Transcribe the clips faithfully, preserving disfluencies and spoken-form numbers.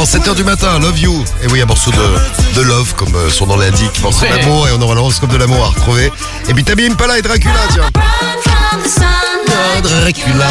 Avant sept heures du matin, Love You. Et oui, un morceau de, de Love, comme son nom l'indique. Morceau d'amour, et on aura l'horoscope de l'amour à retrouver. Et puis Tame Impala et Dracula, tiens. Dracula.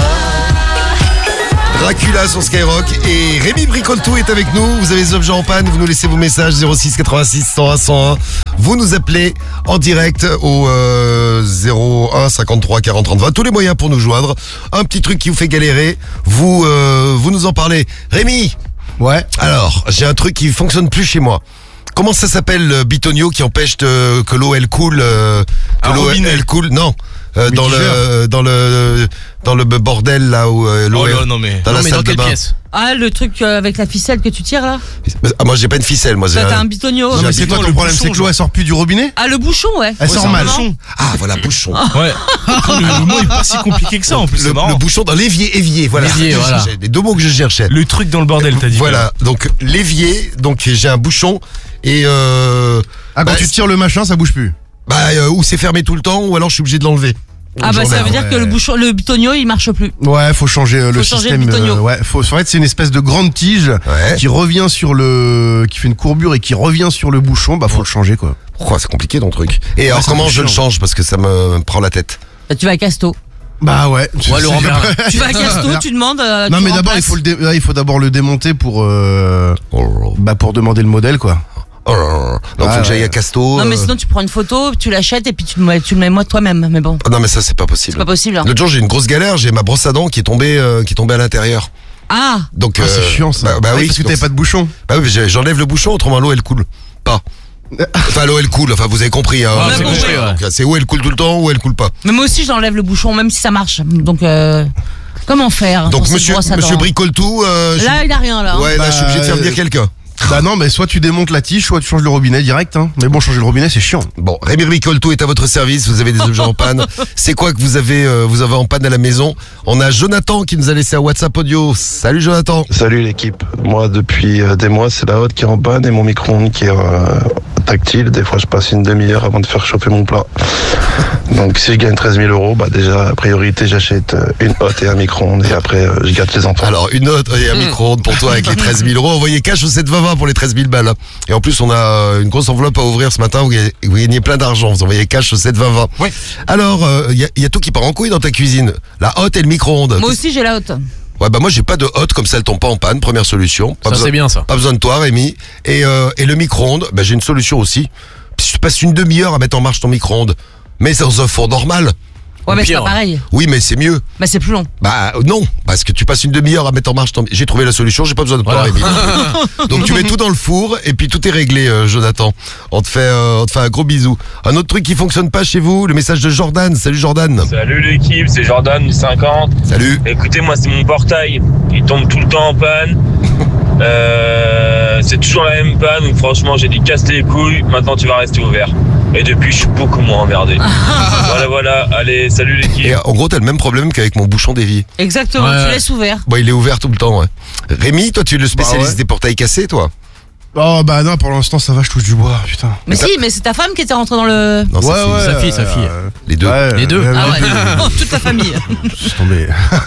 Dracula sur Skyrock. Et Rémi Bricoltou est avec nous. Vous avez des objets en panne, vous nous laissez vos messages zéro six quatre-vingt-six cent un cent un. Vous nous appelez en direct au euh, zéro un cinquante-trois quarante trente vingt. Tous les moyens pour nous joindre. Un petit truc qui vous fait galérer, vous, euh, vous nous en parlez. Rémi. Ouais. Alors, j'ai un truc qui fonctionne plus chez moi. Comment ça s'appelle le bitonio qui empêche de, que l'eau elle coule euh, que Un l'eau elle, robinet. elle coule Non. Euh, dans le dans le dans le bordel là où euh, l'eau Oh est là, non mais, dans non la mais salle dans de quelle bain. pièce? Ah, le truc euh, avec la ficelle que tu tires là. Ah, moi j'ai pas une ficelle, moi j'ai Toi, t'as un- un bitonio. J'ai Non, un mais c'est bidon, toi le le problème, bouchon, c'est que l'eau elle sort plus du robinet. Ah, le bouchon, ouais. Elle sort c'est un mal. bouchon. Ah voilà, bouchon. Ouais. le, le mot est pas si compliqué que ça en plus, Le, c'est marrant. le bouchon dans l'évier, évier, voilà. L'évier, voilà. Les deux mots que je cherchais. Le truc dans le bordel, t'as dit. Voilà, donc l'évier, donc j'ai un bouchon et euh, Ah, quand bah, tu tires le machin, ça bouge plus. bah euh, ou c'est fermé tout le temps ou alors je suis obligé de l'enlever. Ah bah ça J'enlève. veut dire que le bouchon, le bitonio, il marche plus. Ouais, faut changer euh, le Faut changer le système. bitonio. ouais, faut, en fait, c'est une espèce de grande tige Ouais. qui revient sur le, qui fait une courbure et qui revient sur le bouchon. Bah, faut le changer, quoi. Pourquoi c'est compliqué ton truc. Et alors c'est comment je le chiant. change parce que ça me prend la tête. Bah, tu vas à Casto. Bah ouais. Ouais, Laurent Merlin. Tu vas à Casto, tu demandes. euh, Non, tu mais d'abord, il remplaces. faut le, dé- là, il faut d'abord le démonter pour, euh, Oh, bah, pour demander le modèle, quoi. oh, oh. Donc Ah, faut que j'aille ouais. à Casto. Non mais euh, sinon tu prends une photo, tu l'achètes et puis tu le mets, tu le mets moi toi-même. Mais bon, ah, non mais ça c'est pas possible. c'est pas possible. hein. L'autre jour j'ai une grosse galère, j'ai ma brosse à dents qui est tombée euh, qui est tombée à l'intérieur. Ah, Donc Ah, c'est euh, chiant, ça. Bah, bah Ouais, oui, parce que donc t'avais pas de bouchon. Bah oui, j'ai- j'enlève le bouchon, autrement l'eau elle coule pas. Enfin l'eau elle coule, enfin vous avez compris. Hein, Ouais, c'est c'est bon, compris, ouais. ouais. Donc, c'est où elle coule tout le temps ou elle coule pas. mais moi aussi j'enlève le bouchon même si ça marche. Donc euh, comment faire Donc pour cette monsieur brosse à monsieur dents Bricoltou, euh, je- Là il a rien là. hein. ouais là je suis Bah, obligé de faire venir euh, quelqu'un. Bah non, mais soit tu démontes la tige, soit tu changes le robinet direct, hein. Mais bon, changer le robinet, c'est chiant. Bon, Rémi Bricoltou est à votre service, vous avez des objets en panne. C'est quoi que vous avez euh, vous avez en panne à la maison? On a Jonathan qui nous a laissé un WhatsApp audio. Salut Jonathan. Salut l'équipe. Moi, depuis euh, des mois, c'est la hotte qui est en panne et mon micro-ondes qui est euh, tactile. Des fois, je passe une demi-heure avant de faire chauffer mon plat. Donc, si je gagne treize mille euros, bah déjà, à priorité, j'achète euh, une hotte et un micro-ondes et après, euh, je gâte les enfants. Alors une note et un micro-ondes pour toi avec les treize mille euros. Envoyez cash au sept vingt vingt pour les treize mille balles. Et en plus on a euh, une grosse enveloppe à ouvrir ce matin. Vous gagnez, vous gagnez plein d'argent. Vous envoyez cash au sept vingt vingt. Ouais. Alors il y, a- y a tout qui part en couille dans ta cuisine. La hotte et le micro-ondes. Moi aussi j'ai la haute. Ouais bah moi j'ai pas de hotte comme ça elle tombe pas en panne. Première solution. Pas Ça besoin, c'est bien ça. pas besoin de toi Rémi. Et, euh, et le micro-ondes, bah, j'ai une solution aussi. Si tu passes une demi-heure à mettre en marche ton micro-ondes, mais c'est dans un four normal. Ouais mais c'est pire. pas pareil. Oui mais c'est mieux. Bah c'est plus long. Bah euh, non, parce que tu passes une demi-heure à mettre en marche ton... J'ai trouvé la solution, j'ai pas besoin de toi, Voilà. Rémi. Donc tu mets tout dans le four et puis tout est réglé, euh, Jonathan. On te fait, euh, on te fait un gros bisou. Un autre truc qui fonctionne pas chez vous, le message de Jordan. Salut Jordan. Salut l'équipe, c'est Jordan du cinquante. Salut. Écoutez, moi c'est mon portail, il tombe tout le temps en panne. Euh, c'est toujours la même panne, donc franchement j'ai dit casse les couilles, maintenant tu vas rester ouvert. Et depuis je suis beaucoup moins emmerdé. Voilà voilà, allez salut l'équipe. Et en gros, t'as le même problème qu'avec mon bouchon d'évier. Exactement, Ouais. tu laisses ouvert. Bon, il est ouvert tout le temps, ouais. Rémi, toi tu es le spécialiste ouais. des portails cassés, toi. Oh, bah non, pour l'instant, ça va, je touche du bois, putain. Mais si, mais c'est ta femme qui était rentrée dans le. Non, sa fille. Sa fille, sa fille. euh, Les deux. ouais, Les deux. euh, Ah les ouais, deux. oh, toute la famille. Je suis tombé.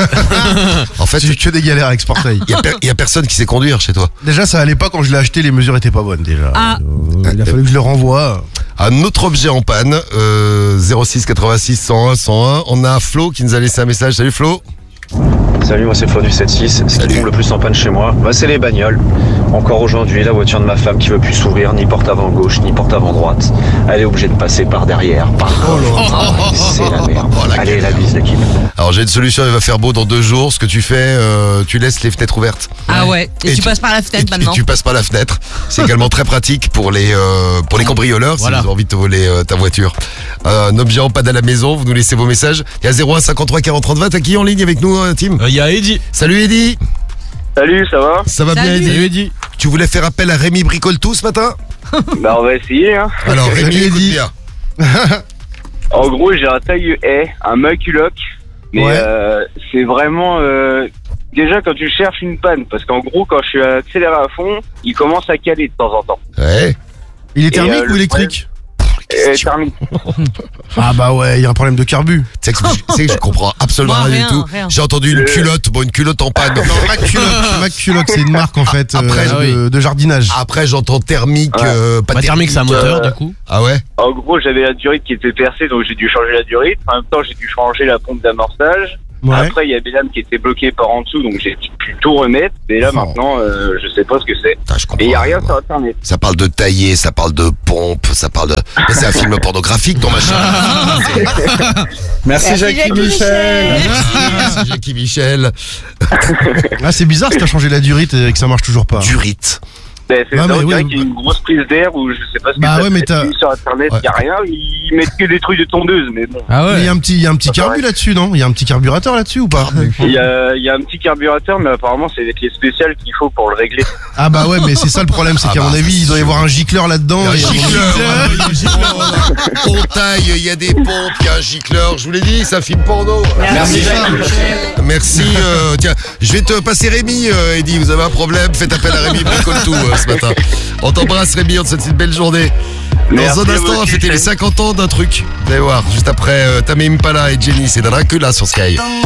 En fait, J'ai eu que des galères avec ce portail. il y, a per- y a personne qui sait conduire chez toi. Déjà, ça allait pas quand je l'ai acheté, les mesures étaient pas bonnes déjà. Ah. Euh, il a fallu que je le renvoie. Un autre objet en panne, euh, zéro six quatre-vingt-six cent un cent un. On a Flo qui nous a laissé un message. Salut Flo. Salut, moi c'est Flo du sept six. Ce qui Salut. tombe le plus en panne chez moi, bah, c'est les bagnoles. Encore aujourd'hui, la voiture de ma femme qui veut plus s'ouvrir, ni porte avant gauche, ni porte avant droite. Elle est obligée de passer par derrière, par Ah, c'est la merde. Oh, la Allez, la galère. bise l'équipe. Alors j'ai une solution, il va faire beau dans deux jours. Ce que tu fais, euh, tu laisses les fenêtres ouvertes. Ah ouais, et, Et tu tu- passes par la Et fenêtre tu, maintenant. et tu passes par la fenêtre. C'est également très pratique pour les euh, pour les cambrioleurs Voilà. si vous avez envie de te voler euh, ta voiture. Euh, un objet en panne à la maison, vous nous laissez vos messages. Il y a zéro un cinquante-trois quarante trente vingt. T'as qui en ligne avec nous, euh, Tim? Il y a Eddie. Salut Eddy. Salut, ça va? Ça va bien Salut. Eddy? Salut Eddie. Tu voulais faire appel à Rémi Bricoltou ce matin? Bah on va essayer hein. Alors Salut, Rémi, écoute Eddy. bien. En gros j'ai un taille haie, un maculoc. Mais Ouais. euh, c'est vraiment... Euh, déjà quand tu cherches une panne, parce qu'en gros quand je suis accéléré à fond, il commence à caler de temps en temps. Ouais. Il est Et, thermique euh, ou le électrique? Euh, question. thermique. Ah bah ouais, il y a un problème de carbu. Tu sais que, je- tu sais que je comprends absolument Moi, rien, rien, du tout. rien. J'ai entendu une Euh. culotte, bon une culotte en panne. Non, Mac Culotte, Mac Culotte, c'est une marque en fait euh, Après, ah oui. de, de jardinage. Après j'entends thermique, Ouais. euh, pas Bah, thermique, c'est un moteur, euh, du coup. Ah ouais. En gros, j'avais la durite qui était percée, donc j'ai dû changer la durite. En même temps, j'ai dû changer la pompe d'amorçage. Ouais. Après, il y avait l'âme qui était bloquée par en dessous, donc j'ai pu tout remettre. Et là, Oh. maintenant, euh, je sais pas ce que c'est. Putain, je comprends. Et il y a rien moi. sur Internet. Ça parle de tailler, ça parle de pompe, ça parle de. Mais c'est un film pornographique ton machin. Merci, Jackie, Michel. Merci Jackie Michel. Ah c'est bizarre si t'as changé la durite et que ça marche toujours pas. Durite. Ben, c'est Ah, ça, mais on dirait oui, qu'il y a une grosse prise d'air ou je sais pas ce que Bah ça ouais, mais fait. t'as- Sur Internet, il Ouais. y a rien. Ils mettent que des trucs de tondeuse, mais bon. Ah Mais il y a un petit, il y a un petit Ah, carbu ouais. là-dessus, non? Il y a un petit carburateur là-dessus ou pas? Il y a, il y a un petit carburateur, mais apparemment, c'est les clés spéciales qu'il faut pour le régler. Ah bah ouais, mais c'est ça le problème, c'est Ah qu'à bah, mon avis, il doit y avoir un gicleur là-dedans. Un et- gicleur, ouais. On taille, il y a des pompes, il y a un gicleur. Je vous l'ai dit, c'est un film porno. Merci, Jackie. Merci. euh, tiens, je vais te passer Rémi, euh, Eddy. Vous avez un problème? Faites appel à Rémi Bricole tout euh, ce matin. On t'embrasse, Rémi. On te souhaite une belle journée. Dans Merci un à vous instant, on va aussi, fêter les salut. cinquante ans d'un truc. Vous allez voir, juste après euh, Tame Impala et Jenny, c'est dans Dracula sur Sky.